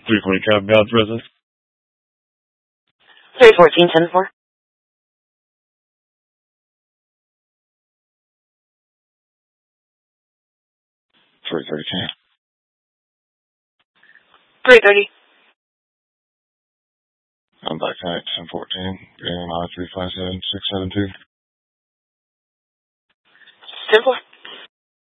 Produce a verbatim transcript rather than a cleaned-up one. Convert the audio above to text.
three forty Cab God's residence. three fourteen, ten four. three thirty ten. three thirty. I'm back tonight, ten fourteen. N I three five seven six seven two. ten four.